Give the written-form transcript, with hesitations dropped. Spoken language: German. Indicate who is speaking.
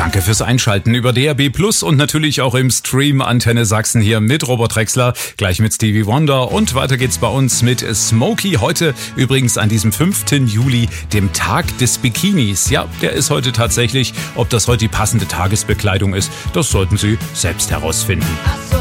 Speaker 1: Danke fürs Einschalten über DRB Plus und natürlich auch im Stream Antenne Sachsen hier mit Robert Drexler, gleich mit Stevie Wonder und weiter geht's bei uns mit Smokey. Heute übrigens an diesem 5. Juli, dem Tag des Bikinis. Ja, der ist heute tatsächlich. Ob das heute die passende Tagesbekleidung ist, das sollten Sie selbst herausfinden.